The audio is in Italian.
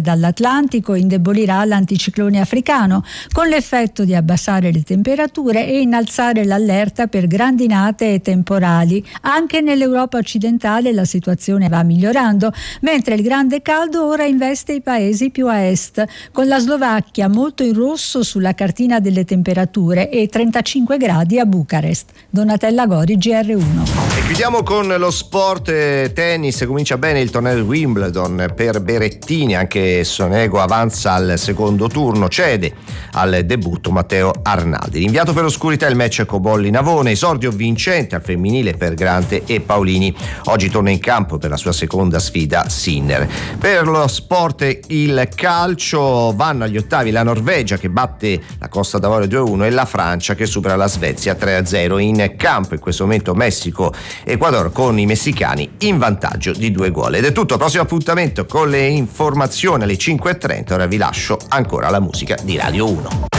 dall'Atlantico indebolirà l'anticiclone africano, con l'effetto di abbassare le temperature e innalzare l'allerta per grandinate e temporali. Anche nell'Europa occidentale la situazione va migliorando, mentre il grande caldo ora investe i paesi più a est, con la Slovacchia molto in rosso sulla cartina delle temperature e 35 gradi a Bucarest. Donatella Gori, GR1. E chiudiamo con lo sport tennis. Comincia bene il torneo Wimbledon per Berrettini, anche Sonego avanza al secondo turno, cede al debutto Matteo Arnaldi. Rinviato per oscurità il match Cobolli-Navone, esordio vincente al femminile per Grante e Paolini. Oggi torna in campo per la sua seconda sfida Sinner. Per lo sport il calcio vanno agli ottavi la Norvegia che batte la Costa d'Avorio 2-1 e la Francia che supera la Svezia 3-0. In campo in questo momento Messico-Ecuador con i messicani in vantaggio di 2 gol. Ed è tutto, prossimo appuntamento con le informazioni alle 5:30. Ora vi lascio ancora la musica di Radio 1.